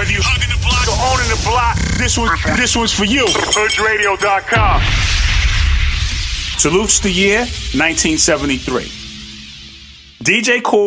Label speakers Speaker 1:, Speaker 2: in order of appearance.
Speaker 1: Whether you hugging the block or owning the block, this one's for you. HoodRadio.com. Salutes the year 1973. DJ Kool